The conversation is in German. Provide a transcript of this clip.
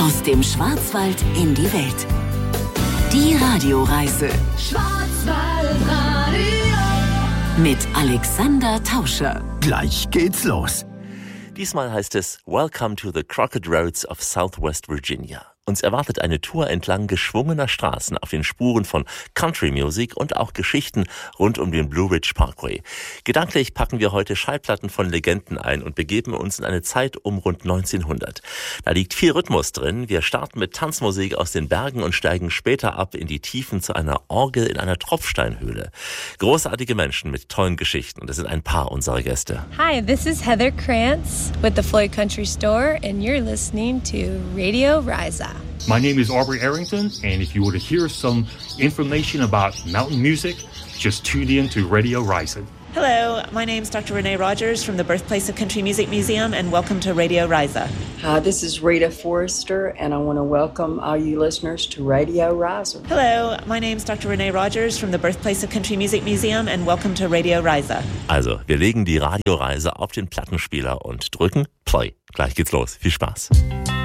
Aus dem Schwarzwald in die Welt. Die Radioreise. Schwarzwaldradio. Mit Alexander Tauscher. Gleich geht's los. Diesmal heißt es Welcome to the Crooked Roads of Southwest Virginia. Uns erwartet eine Tour entlang geschwungener Straßen auf den Spuren von Country Music und auch Geschichten rund um den Blue Ridge Parkway. Gedanklich packen wir heute Schallplatten von Legenden ein und begeben uns in eine Zeit um rund 1900. Da liegt viel Rhythmus drin. Wir starten mit Tanzmusik aus den Bergen und steigen später ab in die Tiefen zu einer Orgel in einer Tropfsteinhöhle. Großartige Menschen mit tollen Geschichten und das sind ein paar unserer Gäste. Hi, this is Heather Krantz with the Floyd Country Store and you're listening to Radio Risa. My name is Aubrey Arrington, and if you want to hear some information about mountain music, just tune in to Radio Risa. Hello, my name is Dr. Renee Rogers from the Birthplace of Country Music Museum, and welcome to Radio Risa. Hi, this is Rita Forrester, and I want to welcome all you listeners to Radio Risa. Hello, my name is Dr. Renee Rogers from the Birthplace of Country Music Museum, and welcome to Radio Risa. Also, wir legen die Radioreise auf den Plattenspieler und drücken Play. Gleich geht's los. Viel Spaß.